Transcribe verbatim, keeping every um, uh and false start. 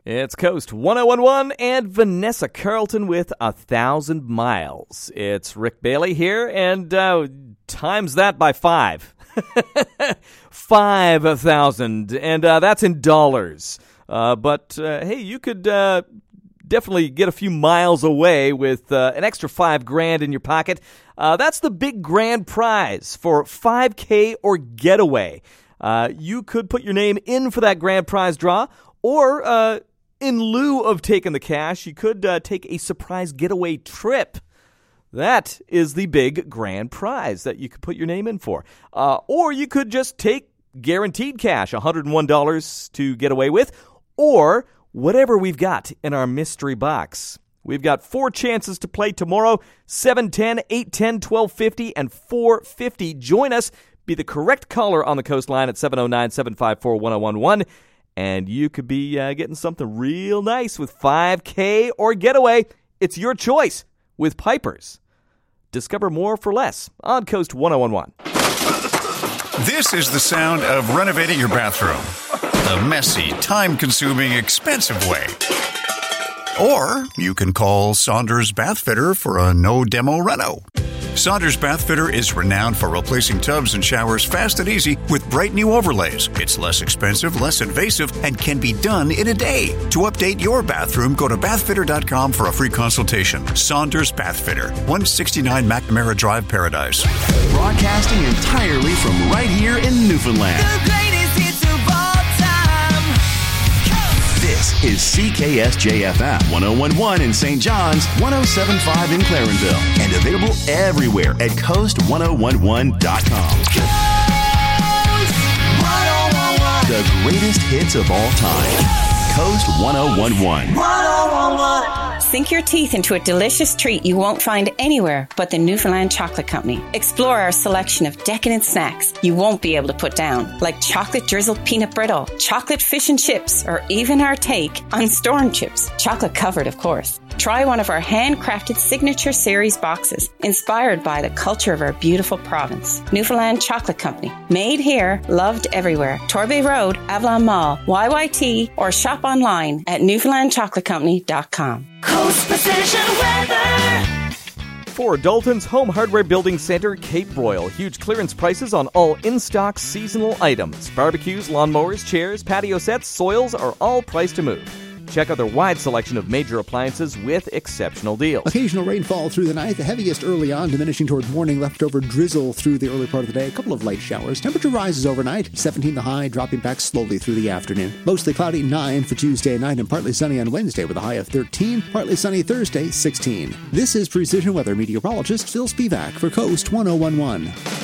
It's Coast one oh one one and Vanessa Carlton with A Thousand Miles. It's Rick Bailey here, and uh, times that by five. Five thousand, and uh, that's in dollars. Uh, but, uh, hey, you could uh, definitely get a few miles away with uh, an extra five grand in your pocket. Uh, that's the big grand prize for five K or Getaway. Uh, you could put your name in for that grand prize draw, or uh, in lieu of taking the cash, you could uh, take a surprise getaway trip. That is the big grand prize that you could put your name in for. Uh, or you could just take guaranteed cash, one hundred one dollars to get away with, or whatever we've got in our mystery box. We've got four chances to play tomorrow, seven ten, eight ten, twelve fifty, and four fifty. Join us. Be the correct caller on the coastline at seven oh nine, seven five four, one oh one one. And you could be uh, getting something real nice with five K or Getaway. It's your choice with Pipers. Discover more for less on Coast one oh one one. This is the sound of renovating your bathroom. The messy, time-consuming, expensive way. Or you can call Saunders Bath Fitter for a no-demo reno. Saunders Bath Fitter is renowned for replacing tubs and showers fast and easy with bright new overlays. It's less expensive, less invasive, and can be done in a day. To update your bathroom, go to bath fitter dot com for a free consultation. Saunders Bath Fitter, one sixty-nine McNamara Drive, Paradise. Broadcasting entirely from right here in Newfoundland. The greatest hits of all time. This is C K S J F M one oh one one in Saint John's, one oh seven point five in Clarenville, and available everywhere at coast ten eleven dot com. Coast one oh one one. The greatest hits of all time. Coast ten eleven. one oh one one. Sink your teeth into a delicious treat you won't find anywhere but the Newfoundland Chocolate Company. Explore our selection of decadent snacks you won't be able to put down, like chocolate drizzled peanut brittle, chocolate fish and chips, or even our take on storm chips, chocolate covered, of course. Try one of our handcrafted signature series boxes, inspired by the culture of our beautiful province. Newfoundland Chocolate Company. Made here, loved everywhere. Torbay Road, Avalon Mall, Y Y T, or shop online at newfoundland chocolate company dot com. Coast Precision Weather. For Dalton's Home Hardware Building Center, Cape Royal. Huge clearance prices on all in-stock seasonal items. Barbecues, lawnmowers, chairs, patio sets, soils are all priced to move. Check out their wide selection of major appliances with exceptional deals. Occasional rainfall through the night, the heaviest early on, diminishing toward morning, leftover drizzle through the early part of the day, a couple of light showers. Temperature rises overnight, seventeen the high, dropping back slowly through the afternoon. Mostly cloudy, nine for Tuesday night, and partly sunny on Wednesday with a high of thirteen, partly sunny Thursday, sixteen. This is Precision Weather meteorologist Phil Spivak for Coast ten eleven.